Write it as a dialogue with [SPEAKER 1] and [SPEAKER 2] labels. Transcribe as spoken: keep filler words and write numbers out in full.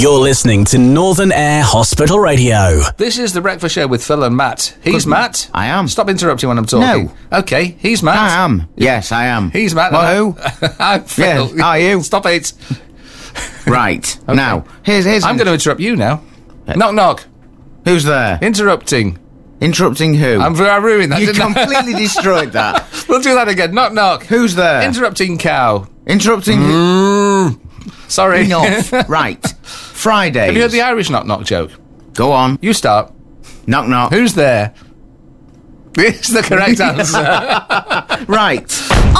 [SPEAKER 1] You're listening to Northern Air Hospital Radio.
[SPEAKER 2] This is the Breakfast Show with Phil and Matt. He's
[SPEAKER 3] Good.
[SPEAKER 2] Matt.
[SPEAKER 3] I am.
[SPEAKER 2] Stop interrupting when I'm talking.
[SPEAKER 3] No.
[SPEAKER 2] Okay, he's Matt.
[SPEAKER 3] I am. Yes, I am.
[SPEAKER 2] He's Matt.
[SPEAKER 3] Well, who?
[SPEAKER 2] I'm Phil.
[SPEAKER 3] Yes, are you?
[SPEAKER 2] Stop it.
[SPEAKER 3] Right. Now, here's... here's
[SPEAKER 2] I'm going to interrupt you now. knock, knock.
[SPEAKER 3] Who's there?
[SPEAKER 2] Interrupting.
[SPEAKER 3] Interrupting who?
[SPEAKER 2] I'm, I ruined that,
[SPEAKER 3] You
[SPEAKER 2] didn't I?
[SPEAKER 3] completely destroyed that.
[SPEAKER 2] We'll do that again. Knock, knock.
[SPEAKER 3] Who's there?
[SPEAKER 2] Interrupting cow.
[SPEAKER 3] Interrupting who?
[SPEAKER 2] Sorry.
[SPEAKER 3] Enough. Right. Fridays.
[SPEAKER 2] Have you heard the Irish knock, knock joke?
[SPEAKER 3] Go on.
[SPEAKER 2] You start.
[SPEAKER 3] Knock, knock.
[SPEAKER 2] Who's there? It's the correct answer.
[SPEAKER 3] Right.